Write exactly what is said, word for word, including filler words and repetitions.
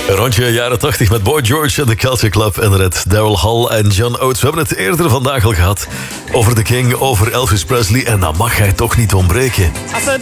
Een rondje jaren tachtig met Boy George en de Culture Club en Red, Daryl Hall en John Oates. We hebben het eerder vandaag al gehad over The King, over Elvis Presley. En dat mag hij toch niet ontbreken. I said,